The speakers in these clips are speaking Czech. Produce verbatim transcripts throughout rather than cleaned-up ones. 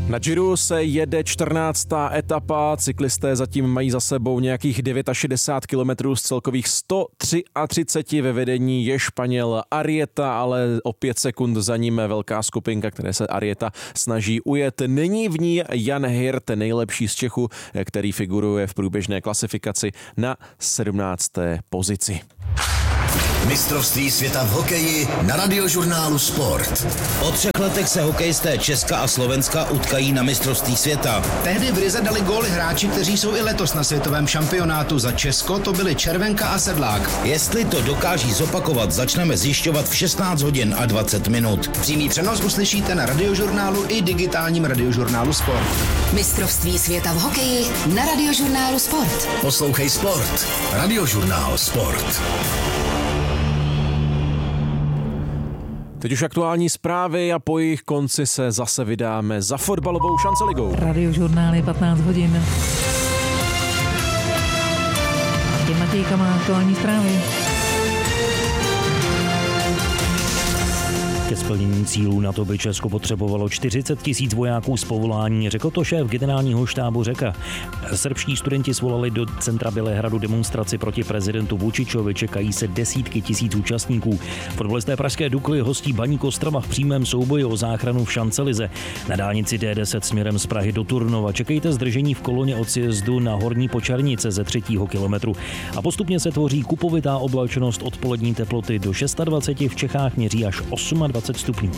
Na Giro se jede čtrnáctá etapa, cyklisté zatím mají za sebou nějakých šedesát devět kilometrů z celkových sto třicet tři, ve vedení je Španěl Arrieta, ale o pět sekund za ním velká skupinka, které se Arrieta snaží ujet. Není v ní Jan Hirt, nejlepší z Čechů, který figuruje v průběžné klasifikaci na sedmnácté pozici. Mistrovství světa v hokeji na Radiožurnálu Sport. Po třech letech se hokejisté Česka a Slovenska utkají na mistrovství světa. Tehdy v Rize dali góly hráči, kteří jsou i letos na světovém šampionátu. Za Česko to byli Červenka a Sedlák. Jestli to dokáží zopakovat, začneme zjišťovat v šestnáct hodin a dvacet minut. Přímý přenos uslyšíte na Radiožurnálu i digitálním Radiožurnálu Sport. Mistrovství světa v hokeji na Radiožurnálu Sport. Poslouchej Sport. Radiožurnál Sport. Teď už aktuální zprávy a po jejich konci se zase vydáme za fotbalovou šanceligou. Radiožurnály patnáct hodin. A Matějka má aktuální zprávy. Ke splnění cílů NATO by Česko potřebovalo čtyřicet tisíc vojáků z povolání, řekl to šéf generálního štábu Řeka. Srbští studenti svolali do centra Bělehradu demonstraci proti prezidentu Vučičovi, čekají se desítky tisíc účastníků. Fotbalisté pražské Dukly hostí Baník Ostrava v přímém souboji o záchranu v šancelize. Na dálnici D deset směrem z Prahy do Turnova čekejte zdržení v koloně od sjezdu na Horní Počernice ze třetího kilometru. A postupně se tvoří kupovitá oblačnost, odpolední teploty do dvacet šest, v Čechách měří až dvacet osm stupňů.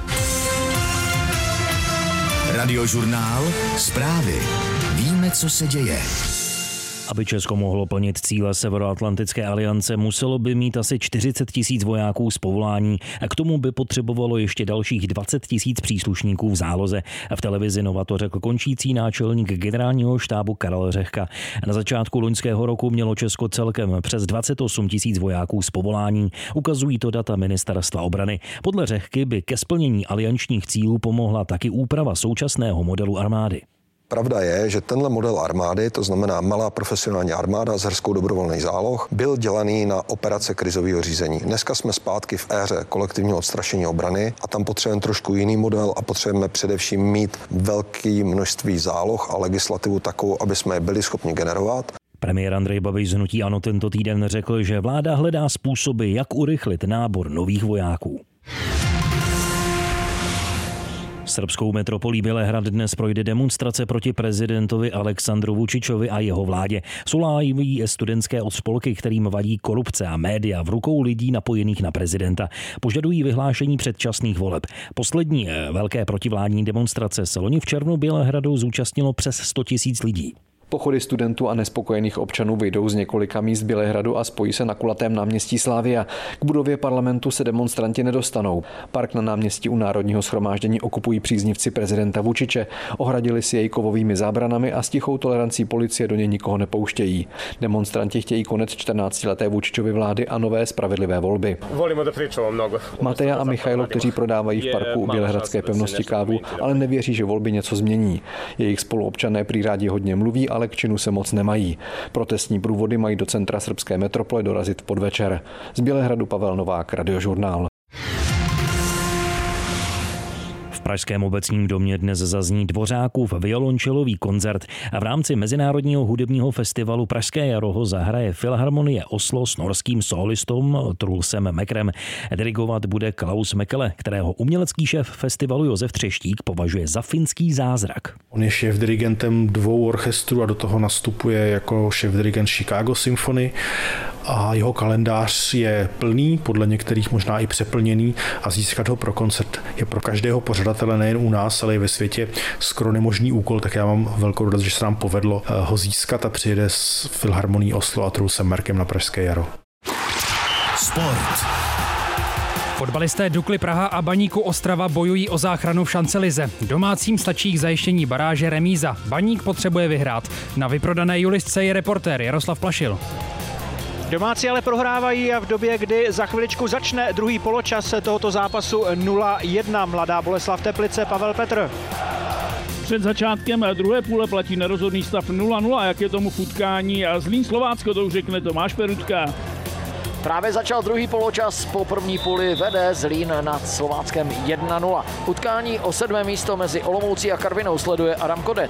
Radiožurnál Zprávy. Víme, co se děje. Aby Česko mohlo plnit cíle Severoatlantické aliance, muselo by mít asi čtyřicet tisíc vojáků z povolání a k tomu by potřebovalo ještě dalších dvacet tisíc příslušníků v záloze. V televizi Nova to řekl končící náčelník generálního štábu Karel Řehka. Na začátku loňského roku mělo Česko celkem přes dvacet osm tisíc vojáků z povolání. Ukazují to data ministerstva obrany. Podle Řehky by ke splnění aliančních cílů pomohla taky úprava současného modelu armády. Pravda je, že tenhle model armády, to znamená malá profesionální armáda s hrskou dobrovolných záloh, byl dělaný na operace krizového řízení. Dneska jsme zpátky v éře kolektivního odstrašení obrany a tam potřebujeme trošku jiný model a potřebujeme především mít velké množství záloh a legislativu takovou, aby jsme je byli schopni generovat. Premiér Andrej Babiš z hnutí ANO tento týden řekl, že vláda hledá způsoby, jak urychlit nábor nových vojáků. Srbskou metropolí Bělehrad dnes projde demonstrace proti prezidentovi Aleksandru Vučičovi a jeho vládě. Solají studentské spolky, kterým vadí korupce a média v rukou lidí napojených na prezidenta. Požadují vyhlášení předčasných voleb. Poslední velké protivládní demonstrace se loni v červnu Bělehradu zúčastnilo přes sto tisíc lidí. Pochody studentů a nespokojených občanů vyjdou z několika míst Bělehradu a spojí se na kulatém náměstí Slavia. K budově parlamentu se demonstranti nedostanou. Park na náměstí u Národního shromáždění okupují příznivci prezidenta Vučiče. Ohradili si jej kovovými zábranami a s tichou tolerancí policie do něj nikoho nepouštějí. Demonstranti chtějí konec čtrnáctileté Vučičovy vlády a nové spravedlivé volby. Mateja a Michailo, kteří prodávají v parku u Bělehradské pevnosti kávu, ale nevěří, že volby něco změní. Jejich spoluobčané prý rádi hodně mluví, ale k činu se moc nemají. Protestní průvody mají do centra srbské metropole dorazit v podvečer. Z Bělehradu Pavel Novák, Radiožurnál. V pražském Obecním domě dnes zazní Dvořákův violončelový koncert a v rámci Mezinárodního hudebního festivalu Pražské jaro ho zahraje Filharmonie Oslo s norským solistou Trulsem Mekrem. Dirigovat bude Klaus Mekele, kterého umělecký šéf festivalu Josef Třeštík považuje za finský zázrak. On je šéfdirigentem dvou orchestrů a do toho nastupuje jako šéfdirigent Chicago Symphony a jeho kalendář je plný, podle některých možná i přeplněný a získat ho pro koncert je pro každého pořadatele nejen u nás, ale i ve světě skoro nemožný úkol, tak já mám velkou radost, že se nám povedlo ho získat a přijede s Filharmonií Oslo a Trulsem Merkem na Pražské jaro. Sport. Fotbalisté Dukly Praha a Baníku Ostrava bojují o záchranu v šancelize. Domácím stačí k zajištění baráže remíza. Baník potřebuje vyhrát. Na vyprodané Julistce je reportér Jaroslav Plašil. Domácí ale prohrávají v době, kdy za chviličku začne druhý poločas tohoto zápasu nula jedna. Mladá Boleslav Teplice, Pavel Petr. Před začátkem druhé půle platí nerozhodný stav nula nula, jak je tomu v utkání a Zlín Slovácko, to už řekne Tomáš Perutka. Právě začal druhý poločas, po první půli vede Zlín nad Slováckem jedna nula. Utkání o sedmé místo mezi Olomoucí a Karvinou sleduje Adam Kodet.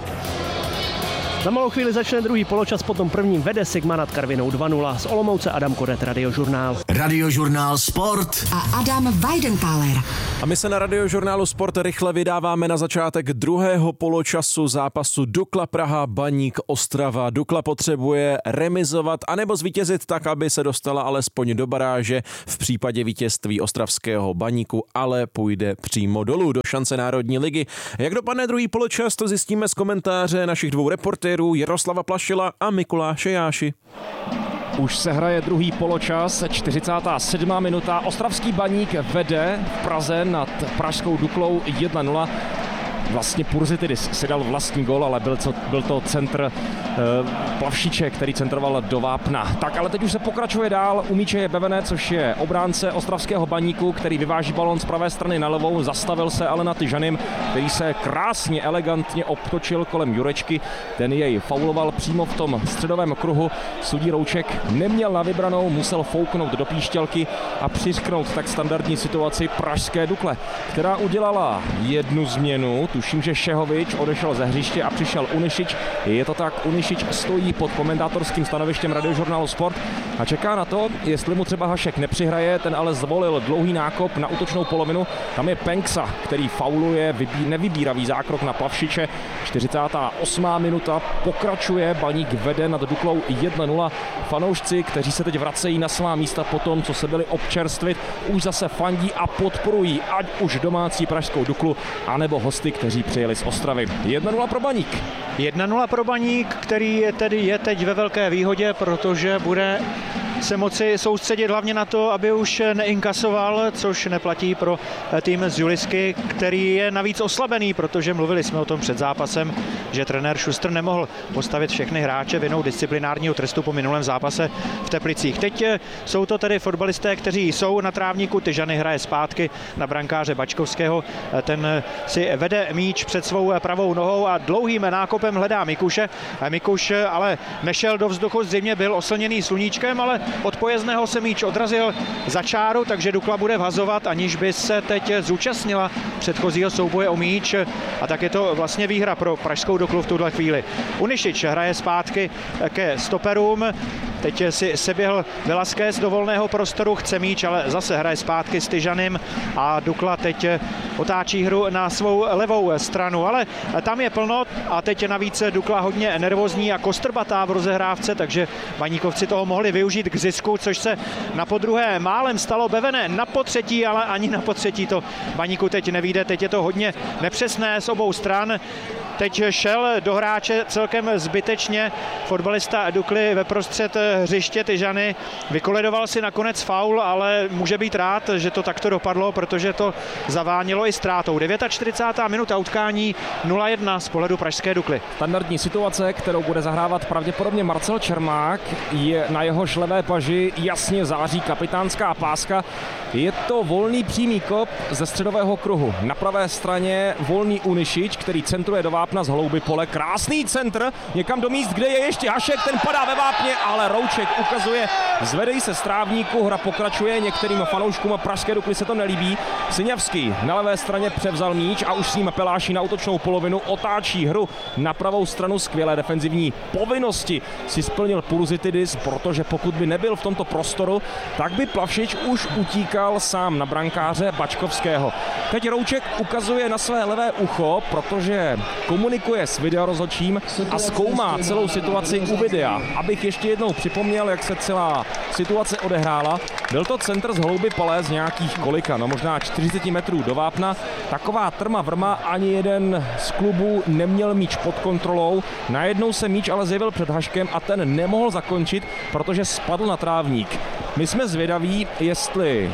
Za malou chvíli začne druhý poločas, potom prvním vede Sigma nad Karvinou dva nula. Z Olomouce Adam Kodet, Radiožurnál. Radiožurnál Sport a Adam Weidenkáler. A my se na Radiožurnálu Sport rychle vydáváme na začátek druhého poločasu zápasu Dukla Praha, Baník Ostrava. Dukla potřebuje remizovat anebo zvítězit tak, aby se dostala alespoň do baráže. V případě vítězství ostravského Baníku ale půjde přímo dolů do šance Národní ligy. Jak dopadne druhý poločas, to zjistíme z komentáře našich dvou reportérů Jaroslava Plašila a Mikuláše Jáši. Už se hraje druhý poločas, čtyřicátá sedmá minuta. Ostravský Baník vede v Praze nad pražskou Duklou jedna nula. Vlastně Purzitidis si dal vlastní gol, ale byl, co, byl to centr e, Plavšiče, který centroval do vápna. Tak ale teď už se pokračuje dál. U míče je Bevene, což je obránce ostravského Baníku, který vyváží balón z pravé strany na levou. Zastavil se ale na Tyžanym, který se krásně, elegantně obtočil kolem Jurečky. Ten jej fauloval přímo v tom středovém kruhu. Sudí Rouček neměl na vybranou, musel fouknout do píšťalky a přiřknout tak standardní situaci pražské Dukle, která udělala jednu změnu. Tuším, že Šehovič odešel ze hřiště a přišel Unišič. Je to tak, Unišič stojí pod komentátorským stanovištěm Radiožurnálu Sport a čeká na to, jestli mu třeba Hašek nepřihraje, ten ale zvolil dlouhý nákop na útočnou polovinu. Tam je Penksa, který fauluje vybí, nevybíravý zákrok na Plavšiče. čtyřicátá osmá minuta, pokračuje, Baník vede nad Duklou jedna nula. Fanoušci, kteří se teď vracejí na svá místa po tom, co se byli občerstvit, už zase fandí a podporují ať už domácí pražskou Duklu, anebo hosty, kteří přijeli z Ostravy. jedna nula pro Baník. jedna nula pro Baník, který je tedy je teď ve velké výhodě, protože bude se moci soustředit hlavně na to, aby už neinkasoval, což neplatí pro tým z Julisky, který je navíc oslabený, protože mluvili jsme o tom před zápasem, že trenér Šustr nemohl postavit všechny hráče vinou disciplinárního trestu po minulém zápase v Teplicích. Teď jsou to tedy fotbalisté, kteří jsou na trávníku. Tyžany hraje zpátky na brankáře Bačkovského. Ten si vede míč před svou pravou nohou a dlouhým nákopem hledá Mikuše. Mikuš ale nešel do vzduchu, zřejmě byl oslněný sluníčkem, ale od pojezdného se míč odrazil za čáru, takže Dukla bude vhazovat, aniž by se teď zúčastnila předchozího souboje o míč. A tak je to vlastně výhra pro pražskou Duklu v tuhle chvíli. Unišič hraje zpátky ke stoperům. Teď si seběhl Velasquez do volného prostoru, chce míč, ale zase hraje zpátky s Tyžanym a Dukla teď otáčí hru na svou levou stranu, ale tam je plno a teď navíc Dukla hodně nervózní a kostrbatá v rozehrávce, takže Baníkovci toho mohli využít k zisku, což se na podruhé málem stalo. Bevene na potřetí, ale ani na potřetí to Baníku teď nevyjde, teď je to hodně nepřesné z obou stran. Teď šel do hráče celkem zbytečně fotbalista Dukly ve prostřed hřiště Tyžany. Vykoledoval si nakonec faul, ale může být rád, že to takto dopadlo, protože to zavánilo i ztrátou. čtyřicátá devátá minuta utkání nula jedna z pohledu pražské Dukly. Standardní situace, kterou bude zahrávat pravděpodobně Marcel Čermák, je na jehož levé paži jasně září kapitánská páska. Je to volný přímý kop ze středového kruhu. Na pravé straně volný Unišič, který centruje do vápna z hlouby pole. Krásný centr někam do míst, kde je ještě Hašek, ten padá ve vápně, ale Rouček ukazuje, zvedej se z trávníku, hra pokračuje, některým fanouškům pražské Dukly se to nelíbí. Syňavský na levé straně převzal míč a už s ním Peláši na útočnou polovinu, otáčí hru na pravou stranu, skvělé defenzivní povinnosti si splnil Purzitidis, protože pokud by nebyl v tomto prostoru, tak by Plavšič už utíkal sám na brankáře Bačkovského. Teď Rouček ukazuje na své levé ucho, protože komunikuje s videorozhodčím a zkoumá celou situaci u videa. Abych ještě jednou připomněl, jak se celá situace odehrála. Byl to centr z hlouby pole z nějakých kolika, no možná čtyřicet metrů do vápna. Taková trma vrma, ani jeden z klubů neměl míč pod kontrolou. Najednou se míč ale zjevil před Haškem a ten nemohl zakončit, protože spadl na trávník. My jsme zvědaví, jestli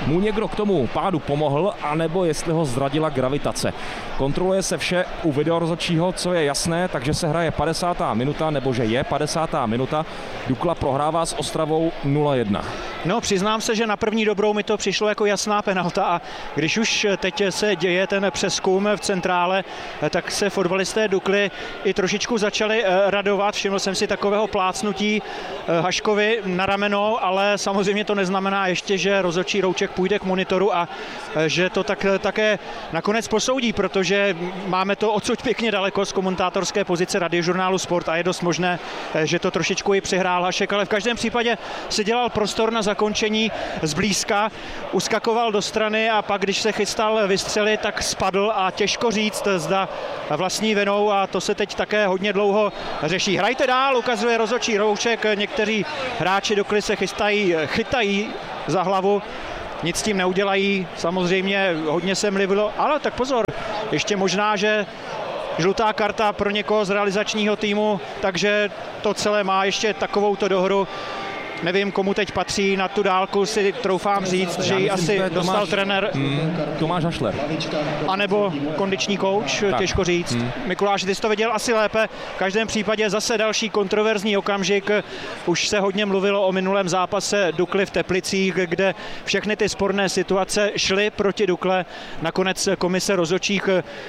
mu někdo k tomu pádu pomohl, anebo jestli ho zradila gravitace. Kontroluje se vše u videorozhodčího, co je jasné, takže se hraje padesátá minuta, nebo že je padesátá minuta. Dukla prohrává s Ostravou nula jedna. No, přiznám se, že na první dobrou mi to přišlo jako jasná penalta a když už teď se děje ten přezkum v centrále, tak se fotbalisté Dukly i trošičku začali radovat. Všiml jsem si takového plácnutí Haškovi na rameno, ale samozřejmě to neznamená ještě, že rozhodčí Rouček půjde k monitoru a že to tak, také nakonec posoudí, protože máme to odsud pěkně daleko z komentátorské pozice Radiožurnálu Sport a je dost možné, že to trošičku i přihrál Hašek, ale v každém případě si dělal prostor na zakončení zblízka, uskakoval do strany a pak, když se chystal vystřelit, tak spadl a těžko říct, zda vlastní vinou a to se teď také hodně dlouho řeší. Hrajte dál, ukazuje rozhodčí Rouček, někteří hráči Dukly se chystají, chytají za hlavu, nic s tím neudělají, samozřejmě hodně se mluvilo, ale tak pozor, ještě možná, že žlutá karta pro někoho z realizačního týmu, takže to celé má ještě takovouto dohru. Nevím, komu teď patří, na tu dálku si troufám říct, že ji asi Tomáš, dostal trenér. Mm, Tomáš Hašler. A nebo kondiční kouč, tak. Těžko říct. Mm. Mikuláš, ty jsi to viděl asi lépe. V každém případě zase další kontroverzní okamžik. Už se hodně mluvilo o minulém zápase Dukly v Teplicích, kde všechny ty sporné situace šly proti Dukle. Nakonec komise rozhodčích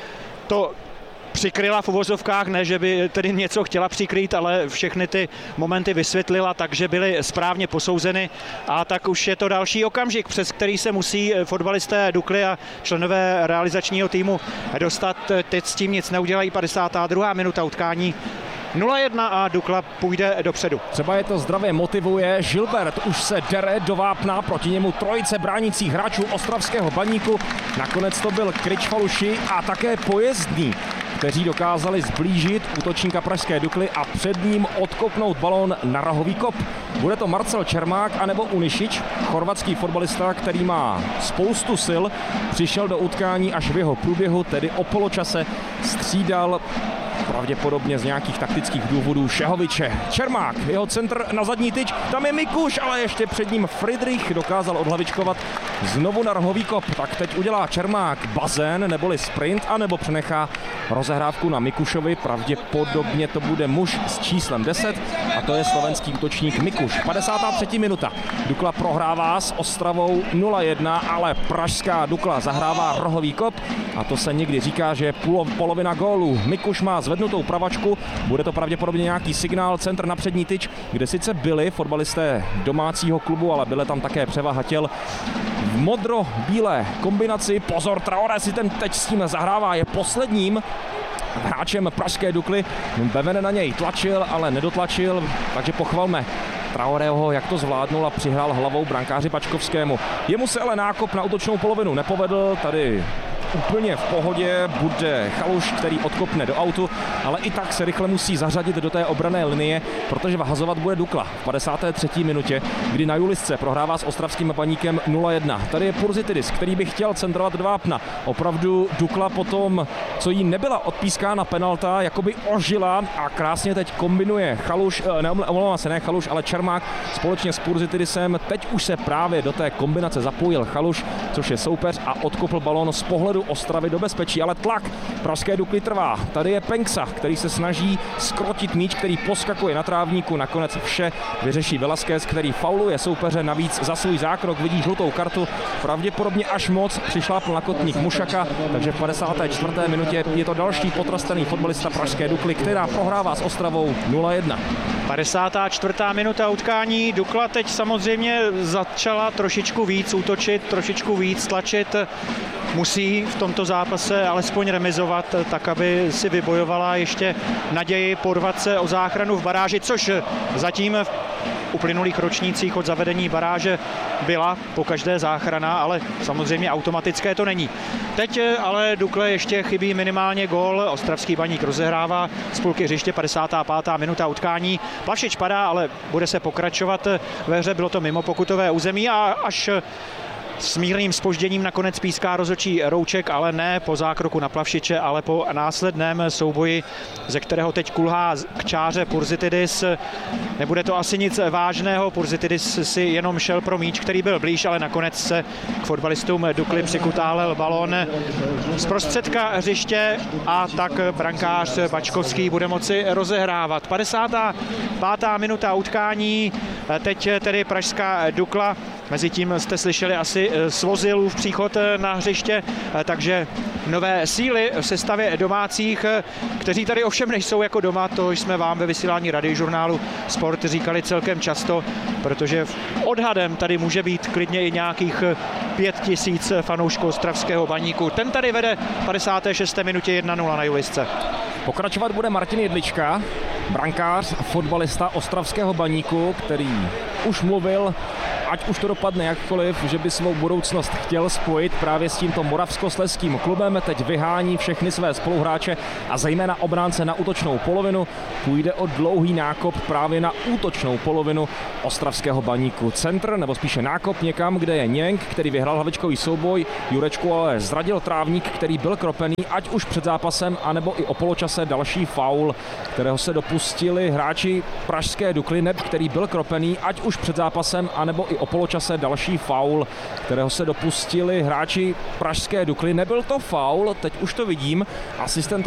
to přikryla v uvozovkách, ne, že by tedy něco chtěla přikrýt, ale všechny ty momenty vysvětlila, takže byly správně posouzeny a tak už je to další okamžik, přes který se musí fotbalisté Dukly a členové realizačního týmu dostat. Teď s tím nic neudělají, padesátá druhá minuta utkání. nula jedna a Dukla půjde dopředu. Třeba je to zdravě motivuje. Gilbert už se dere do vápna, proti němu trojice bránících hráčů ostravského Baníku. Nakonec to byl Kryč Faluši a také Pojezdný, kteří dokázali zblížit útočníka pražské Dukly a před ním odkopnout balón na rohový kop. Bude to Marcel Čermák anebo Unišič, chorvatský fotbalista, který má spoustu sil, přišel do utkání až v jeho průběhu, tedy o poločase střídal pravděpodobně z nějakých taktických důvodů Šehoviče. Čermák, jeho centr na zadní tyč, tam je Mikuš, ale ještě před ním Friedrich dokázal odhlavičkovat znovu na rohový kop. Tak teď udělá Čermák bazén neboli sprint, anebo přenechá rozehrávku na Mikušovi. Pravděpodobně to bude muž s číslem deset a to je slovenský útočník Mikuš. padesátá třetí minuta. Dukla prohrává s Ostravou nula jedna, ale pražská Dukla zahrává rohový kop a to se někdy říká, že je půl, polovina gólu. Mikuš má zvednutou pravačku, bude to pravděpodobně nějaký signál, centr na přední tyč, kde sice byli fotbalisté domácího klubu, ale byly tam také převaha těl v modro-bílé kombinaci. Pozor, Traoré si ten teď s tím zahrává, je posledním hráčem pražské Dukly. Bevene na něj tlačil, ale nedotlačil, takže pochvalme Traorého, jak to zvládnul a přihrál hlavou brankáři Pačkovskému. Jemu se ale nákop na útočnou polovinu nepovedl, tady úplně v pohodě bude Chaluš, který odkopne do autu, ale i tak se rychle musí zařadit do té obranné linie, protože vahazovat bude Dukla v padesáté třetí minutě, kdy na Julisce prohrává s ostravským Baníkem nula jedna. Tady je Purzitidis, který by chtěl centrovat do vápna. Opravdu Dukla potom, co jí nebyla odpískána penalta, jakoby ožila a krásně teď kombinuje Chaluš, ne, omlouvám se, ne Chaluš, ale Čermák společně s Purzitidisem. Teď už se právě do té kombinace zapojil Chaluš, což je soupeř, a odkopl balón z pohledu Ostravy do bezpečí, ale tlak pražské Dukly trvá. Tady je Penksa, který se snaží skrotit míč, který poskakuje na trávníku. Nakonec vše vyřeší Velasquez, který fauluje soupeře, navíc za svůj zákrok vidí žlutou kartu. Pravděpodobně až moc přišlápl na kotník Mušaka, takže v padesáté čtvrté minutě je to další potrastený fotbalista pražské Dukly, která prohrává s Ostravou nula jedna. padesátá čtvrtá minuta utkání. Dukla teď samozřejmě začala trošičku víc útočit, trošičku víc tlačit. Musí v tomto zápase alespoň remizovat, tak aby si vybojovala ještě naději porvat se o záchranu v baráži, což zatím v uplynulých ročnících od zavedení baráže byla po každé záchrana, ale samozřejmě automatické to není. Teď ale Dukle ještě chybí minimálně gól. Ostravský Baník rozehrává z půlky hřiště, padesátá pátá minuta utkání. Plavšič padá, ale bude se pokračovat ve hře, bylo to mimo pokutové území a až S mírným zpožděním nakonec píská rozhodčí Rouček, ale ne po zákroku na Plavšiče, ale po následném souboji, ze kterého teď kulhá k čáře Pursitidis. Nebude to asi nic vážného, Pursitidis si jenom šel pro míč, který byl blíž, ale nakonec se k fotbalistům Dukly přikutálel balón z prostředka hřiště a tak brankář Bačkovský bude moci rozehrávat. padesátá pátá minuta utkání, teď tedy pražská Dukla. Mezitím jste slyšeli asi Svozilův příchod na hřiště, takže nové síly v sestavě domácích, kteří tady ovšem nejsou jako doma, to jsme vám ve vysílání Radiožurnálu Sport říkali celkem často, protože odhadem tady může být klidně i nějakých pět tisíc fanoušků ostravského Baníku. Ten tady vede v padesáté šesté minutě jedna nula na Julisce. Pokračovat bude Martin Jedlička, brankář, fotbalista ostravského Baníku, který už mluvil, ať už to dopadne jakkoliv, že by svou budoucnost chtěl spojit právě s tímto moravskoslezským klubem. Teď vyhání všechny své spoluhráče a zejména obránce na útočnou polovinu. Půjde o dlouhý nákop právě na útočnou polovinu ostravského Baníku. Centr, nebo spíše nákop někam, kde je Něnk, který vyhrál hlavičkový souboj. Jurečku ale zradil trávník, který byl kropený, ať už před zápasem, anebo i o poločase další faul, kterého se dopustili hráči pražské Dukly, neb který byl kropený, ať už před zápasem, anebo i o poločase další faul, kterého se dopustili hráči pražské Dukly. Nebyl to faul, teď už to vidím, asistent